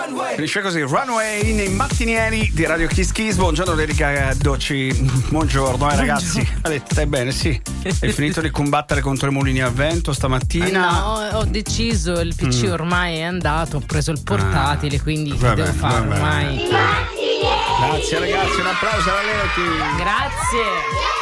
Finisce così Runway nei mattinieri di Radio Kiss Kiss. Buongiorno Erika Docci. Buongiorno ragazzi. Stai bene? Sì. Hai finito di combattere contro i mulini a vento stamattina? No, ho deciso, il PC ormai è andato, ho preso il portatile, quindi che devo fare ormai? Grazie ragazzi, un applauso alla Leti. Grazie.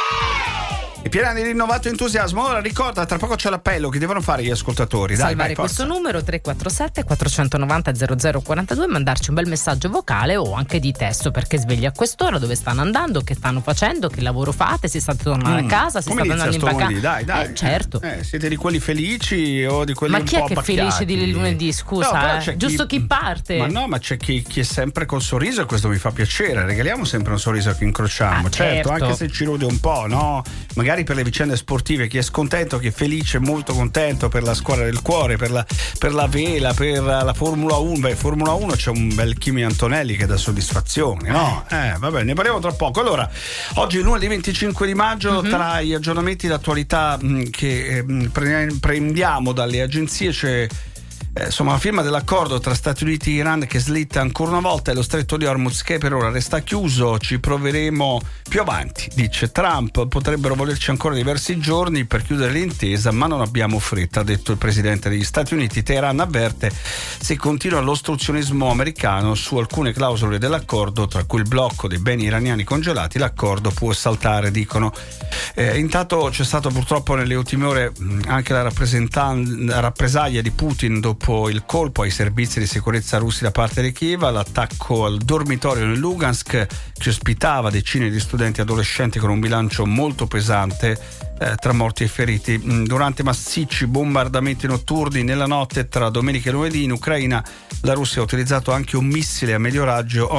E piena di rinnovato entusiasmo. Ora ricorda, tra poco c'è l'appello che devono fare gli ascoltatori. Dai, salvare vai, questo numero 347 490 0042 e mandarci un bel messaggio vocale o anche di testo, perché svegli a quest'ora, dove stanno andando, che stanno facendo, che lavoro fate, se state tornando a casa, se state andando in vacanza. Dai. Certo. Siete di quelli felici o di quelli ma un chi po' è che è felice di lunedì? Scusa, no, giusto chi parte. Ma c'è chi è sempre col sorriso, e questo mi fa piacere. Regaliamo sempre un sorriso a chi incrociamo. Certo, anche se ci rode un po', no? Magari per le vicende sportive, chi è scontento, chi è felice, molto contento per la squadra del cuore, per la vela, per la Formula 1. Beh, Formula 1 c'è un bel Kimi Antonelli che dà soddisfazione, no? Vabbè, ne parliamo tra poco. Allora, oggi è lunedì 25 di maggio, tra gli aggiornamenti d'attualità che prendiamo dalle agenzie c'è la firma dell'accordo tra Stati Uniti e Iran che slitta ancora una volta, e lo stretto di Hormuz che per ora resta chiuso. Ci proveremo più avanti, dice Trump. Potrebbero volerci ancora diversi giorni per chiudere l'intesa, ma non abbiamo fretta, ha detto il presidente degli Stati Uniti. Teheran avverte: se continua l'ostruzionismo americano su alcune clausole dell'accordo, tra cui il blocco dei beni iraniani congelati, l'accordo può saltare, dicono. Intanto c'è stato purtroppo nelle ultime ore anche la rappresaglia di Putin dopo il colpo ai servizi di sicurezza russi da parte di Kiev, l'attacco al dormitorio nel Lugansk che ospitava decine di studenti adolescenti con un bilancio molto pesante, tra morti e feriti. Durante massicci bombardamenti notturni nella notte tra domenica e lunedì in Ucraina, la Russia ha utilizzato anche un missile a medio raggio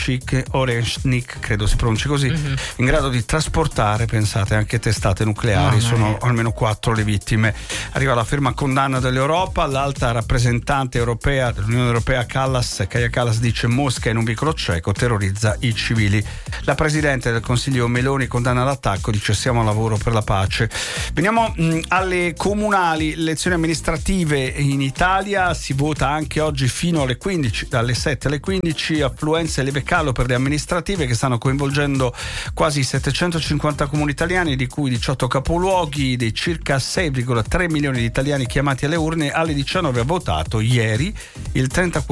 Oreshnik, credo si pronunci così, in grado di trasportare, pensate, anche testate nucleari. Sono almeno 4 le vittime. Arriva la ferma condanna dell'Europa. L'alta rappresentante europea dell'Unione Europea Kaja Kallas dice: Mosca in un vicolo cieco terrorizza i civili. La presidente del Consiglio Meloni condanna l'attacco, dice: siamo al lavoro per la pace. Veniamo alle comunali, elezioni amministrative in Italia. Si vota anche oggi fino alle 15, dalle 7 alle 15. Affluenza e leve calo per le amministrative che stanno coinvolgendo quasi 750 comuni italiani, di cui 18 capoluoghi. Dei circa 6,3 milioni di italiani chiamati alle urne, alle 19 ha votato ieri il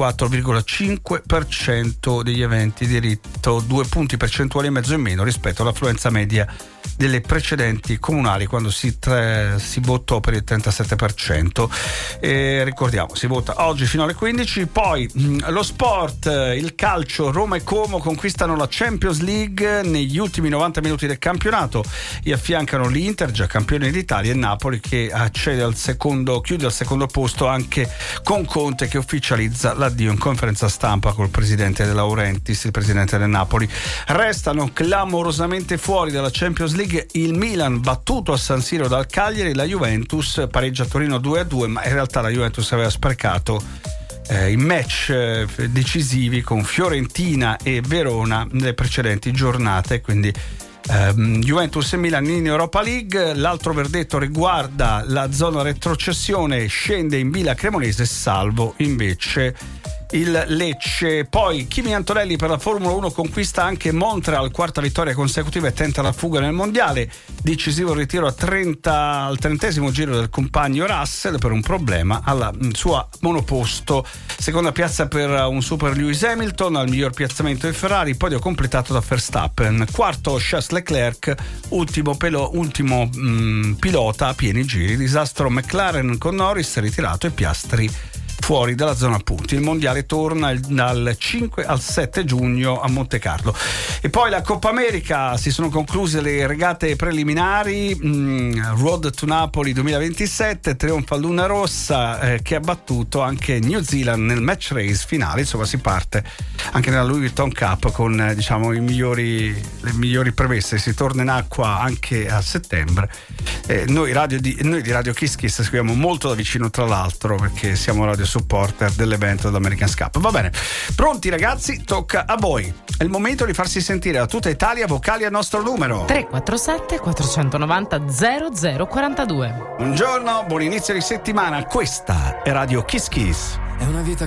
34,5% degli aventi diritto, 2 punti percentuali e mezzo in meno rispetto all'affluenza media delle precedenti comunali, quando si votò per il 37%. Ricordiamo, si vota oggi fino alle 15. Poi lo sport, il calcio, Roma e Como conquistano la Champions League negli ultimi 90 minuti del campionato. Gli affiancano l'Inter, già campione d'Italia, e Napoli che chiude al secondo posto, anche con Conte che ufficializza l'addio in conferenza stampa col presidente De Laurentiis, il presidente del Napoli. Restano clamorosamente fuori dalla Champions League il Milan, battuto a San Siro dal Cagliari, la Juventus pareggia a Torino 2-2, ma in realtà la Juventus aveva sprecato i match decisivi con Fiorentina e Verona nelle precedenti giornate, quindi Juventus e Milan in Europa League. L'altro verdetto riguarda la zona retrocessione, scende in B la Cremonese, salvo invece il Lecce. Poi Kimi Antonelli per la Formula 1 conquista anche Montreal, quarta vittoria consecutiva e tenta la fuga nel mondiale. Decisivo il ritiro al 30° giro del compagno Russell per un problema alla sua monoposto. Seconda piazza per un super Lewis Hamilton, al miglior piazzamento del Ferrari, podio completato da Verstappen. Quarto Charles Leclerc, ultimo pilota a pieni giri. Disastro McLaren con Norris ritirato e Piastri fuori dalla zona punti. Il mondiale torna dal 5 al 7 giugno a Montecarlo. E poi la Coppa America, si sono concluse le regate preliminari. Road to Napoli 2027, trionfa Luna Rossa che ha battuto anche New Zealand nel match race finale. Insomma, si parte anche nella Louis Vuitton Cup con le migliori premesse. Si torna in acqua anche a settembre. Noi di Radio Kiss Kiss seguiamo molto da vicino, tra l'altro, perché siamo radio supporter dell'evento dell'American Cup. Va bene, pronti ragazzi? Tocca a voi. È il momento di farsi sentire a tutta Italia, vocali al nostro numero 347 490 0042. Buongiorno, buon inizio di settimana. Questa è Radio Kiss Kiss. È una vita